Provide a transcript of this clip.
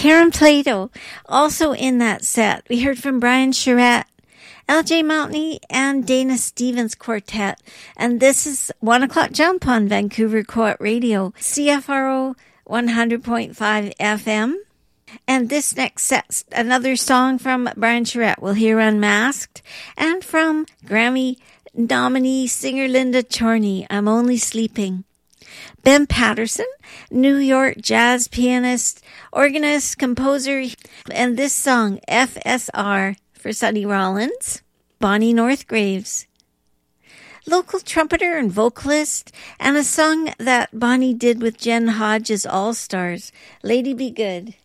Karen Plato, also in that set. We heard from Brian Charette, L.J. Mountain, and Dana Stevens Quartet. And this is 1 o'clock jump on Vancouver Co-op Radio, CFRO 100.5 FM. And this next set's another song from Brian Charette. We'll hear Unmasked, and from Grammy nominee singer Linda Chorney, I'm Only Sleeping. Ben Patterson, New York jazz pianist, organist, composer, and this song, FSR, for Sonny Rollins. Bonnie Northgraves, local trumpeter and vocalist, and a song that Bonnie did with Jen Hodges All-Stars, Lady Be Good.